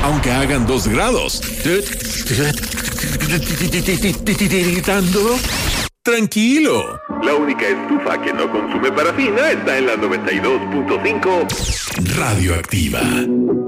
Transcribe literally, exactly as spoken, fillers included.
aunque hagan dos grados. Tranquilo. La única estufa que no consume parafina está en la noventa y dos punto cinco Radioactiva.